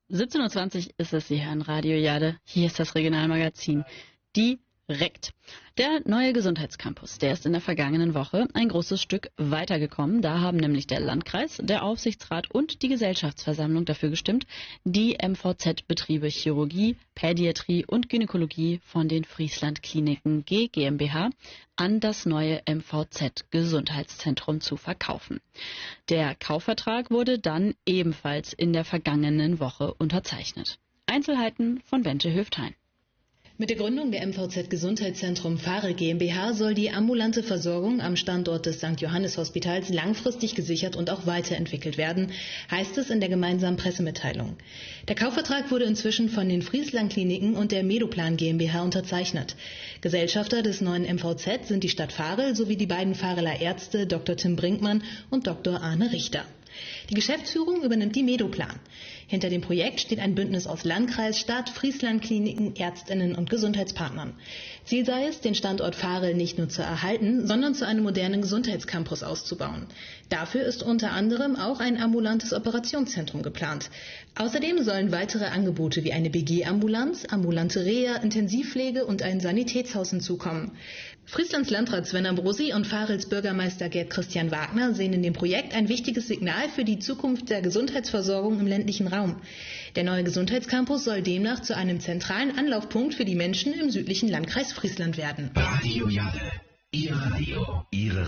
17:20 Uhr ist es hier in Radio Jade. Hier ist das Regionalmagazin direkt. Der neue Gesundheitscampus, der ist in der vergangenen Woche ein großes Stück weitergekommen. Da haben nämlich der Landkreis, der Aufsichtsrat und die Gesellschaftsversammlung dafür gestimmt, die MVZ-Betriebe Chirurgie, Pädiatrie und Gynäkologie von den Friesland-Kliniken G GmbH an das neue MVZ-Gesundheitszentrum zu verkaufen. Der Kaufvertrag wurde dann ebenfalls in der vergangenen Woche unterzeichnet. Einzelheiten von Bente Höftein. Mit der Gründung der MVZ Gesundheitszentrum Farel GmbH soll die ambulante Versorgung am Standort des St. Johannes Hospitals langfristig gesichert und auch weiterentwickelt werden, heißt es in der gemeinsamen Pressemitteilung. Der Kaufvertrag wurde inzwischen von den Friesland Kliniken und der Medoplan GmbH unterzeichnet. Gesellschafter des neuen MVZ sind die Stadt Farel sowie die beiden Fareler Ärzte Dr. Tim Brinkmann und Dr. Arne Richter. Die Geschäftsführung übernimmt die Medoplan. Hinter dem Projekt steht ein Bündnis aus Landkreis, Stadt, Friesland-Kliniken, Ärztinnen und Gesundheitspartnern. Ziel sei es, den Standort Farel nicht nur zu erhalten, sondern zu einem modernen Gesundheitscampus auszubauen. Dafür ist unter anderem auch ein ambulantes Operationszentrum geplant. Außerdem sollen weitere Angebote wie eine BG-Ambulanz, ambulante Reha, Intensivpflege und ein Sanitätshaus hinzukommen. Frieslands Landrat Sven Ambrosi und Farels Bürgermeister Gerd Christian Wagner sehen in dem Projekt ein wichtiges Signal für die Zukunft der Gesundheitsversorgung im ländlichen Raum. Der neue Gesundheitscampus soll demnach zu einem zentralen Anlaufpunkt für die Menschen im südlichen Landkreis Friesland werden. Radio Jade, Ihr Radio, Ihre